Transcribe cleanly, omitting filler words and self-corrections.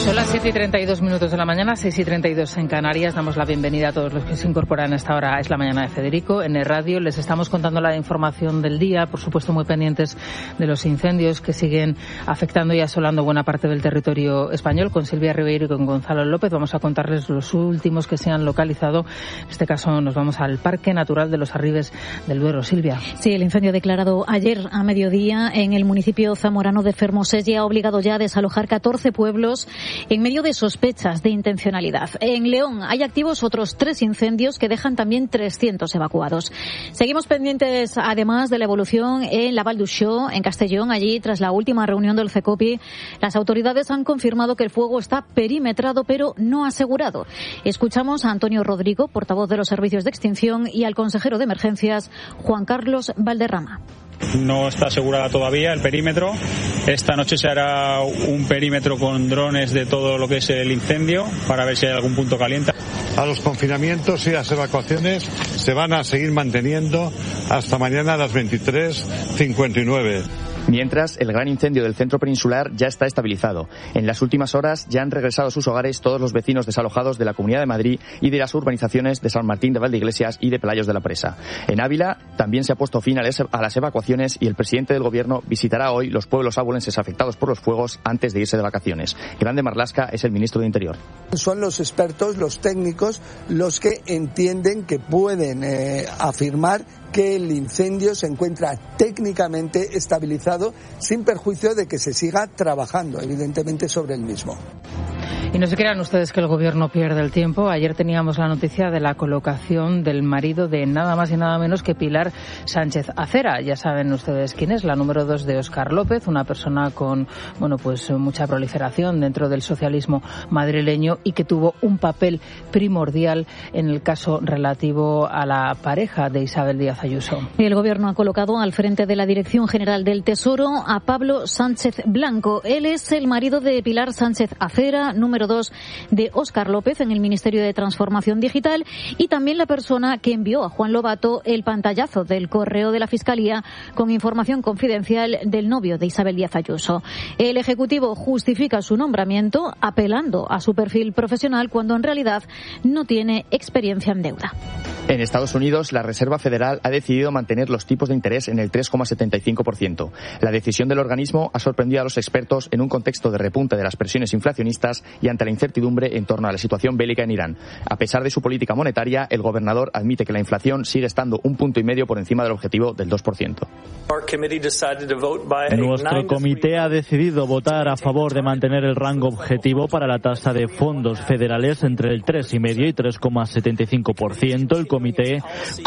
Son las 7:32 de la mañana, 6:32 en Canarias. Damos la bienvenida a todos los que se incorporan a esta hora. Es la mañana de Federico. En el radio les estamos contando la información del día, por supuesto muy pendientes de los incendios que siguen afectando y asolando buena parte del territorio español. Con Silvia Ribeiro y con Gonzalo López vamos a contarles los últimos que se han localizado. En este caso nos vamos al Parque Natural de los Arribes del Duero. Silvia. Sí, el incendio declarado ayer a mediodía en el municipio zamorano de Fermoselle ha obligado ya a desalojar 14 pueblos en medio de sospechas de intencionalidad. En León hay activos otros 3 incendios que dejan también 300 evacuados. Seguimos pendientes además de la evolución en la Val d'Uixó, en Castellón. Allí, tras la última reunión del CECOPI, las autoridades han confirmado que el fuego está perimetrado pero no asegurado. Escuchamos a Antonio Rodrigo, portavoz de los servicios de extinción, y al consejero de emergencias, Juan Carlos Valderrama. No está asegurada todavía el perímetro. Esta noche se hará un perímetro con drones de todo lo que es el incendio para ver si hay algún punto caliente. A los confinamientos y las evacuaciones se van a seguir manteniendo hasta mañana a las 23:59. Mientras, el gran incendio del centro peninsular ya está estabilizado. En las últimas horas ya han regresado a sus hogares todos los vecinos desalojados de la Comunidad de Madrid y de las urbanizaciones de San Martín de Valdeiglesias y de Pelayos de la Presa. En Ávila también se ha puesto fin a las evacuaciones y el presidente del Gobierno visitará hoy los pueblos abulenses afectados por los fuegos antes de irse de vacaciones. Grande Marlaska es el ministro de Interior. Son los expertos, los técnicos, los que entienden que pueden afirmar que el incendio se encuentra técnicamente estabilizado sin perjuicio de que se siga trabajando, evidentemente, sobre el mismo. Y no se crean ustedes que el Gobierno pierde el tiempo. Ayer teníamos la noticia de la colocación del marido de nada más y nada menos que Pilar Sánchez Acera. Ya saben ustedes quién es, la número 2 de Óscar López, una persona con, pues mucha proliferación dentro del socialismo madrileño y que tuvo un papel primordial en el caso relativo a la pareja de Isabel Díaz Ayuso. El Gobierno ha colocado al frente de la Dirección General del Tesoro a Pablo Sánchez Blanco. Él es el marido de Pilar Sánchez Acera, número 2 de Óscar López en el Ministerio de Transformación Digital, y también la persona que envió a Juan Lobato el pantallazo del correo de la Fiscalía con información confidencial del novio de Isabel Díaz Ayuso. El Ejecutivo justifica su nombramiento apelando a su perfil profesional cuando en realidad no tiene experiencia en deuda. En Estados Unidos, la Reserva Federal ha decidido mantener los tipos de interés en el 3,75%. La decisión del organismo ha sorprendido a los expertos en un contexto de repunte de las presiones inflacionistas y ante la incertidumbre en torno a la situación bélica en Irán. A pesar de su política monetaria, el gobernador admite que la inflación sigue estando 1,5 puntos por encima del objetivo del 2%. Nuestro comité ha decidido votar a favor de mantener el rango objetivo para la tasa de fondos federales entre el 3,5 y 3,75%. El comité